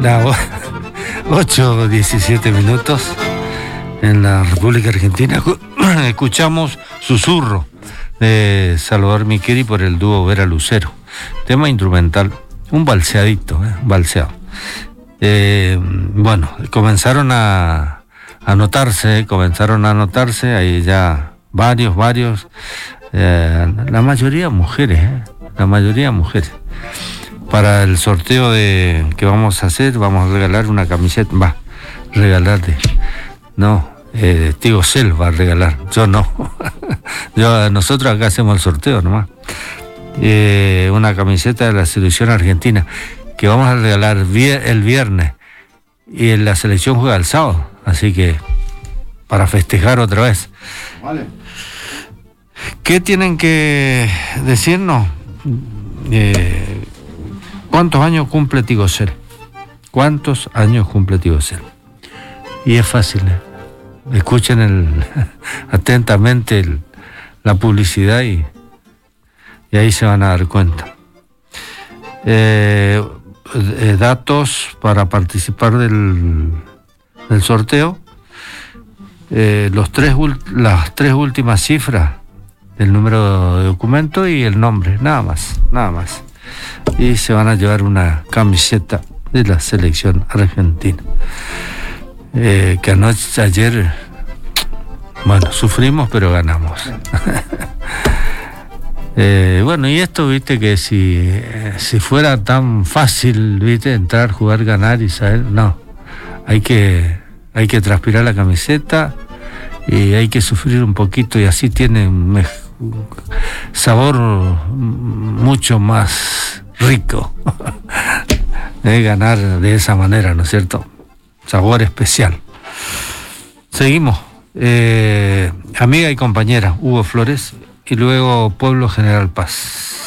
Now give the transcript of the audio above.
las 8:17 en la República Argentina. Escuchamos Susurro de Salvador Micheli por el dúo Vera Lucero. Tema instrumental, un balseadito, balseado. Bueno, comenzaron a anotarse, ahí ya varios, la mayoría mujeres. Para el sorteo que vamos a hacer, vamos a regalar una camiseta, Tigo Cel va a regalar, yo no. Nosotros acá hacemos el sorteo nomás. Una camiseta de la selección argentina que vamos a regalar el viernes, y la selección juega el sábado, así que para festejar otra vez. Vale. ¿Qué tienen que decirnos? ¿Cuántos años cumple Tigo Cel? ¿Cuántos años cumple Tigo Cel? Y es fácil, escuchen atentamente la publicidad y ahí se van a dar cuenta. Datos para participar del sorteo. Las tres últimas cifras del número de documento y el nombre, nada más. Y se van a llevar una camiseta de la selección argentina. Que ayer, sufrimos, pero ganamos. Y esto, viste, que si fuera tan fácil, viste, entrar, jugar, ganar y saber, no. Hay que transpirar la camiseta y hay que sufrir un poquito, y así tiene un sabor mucho más rico. Ganar de esa manera, ¿no es cierto? Sabor especial. Seguimos. Amiga y compañera, Hugo Flores, y luego Pueblo General Paz.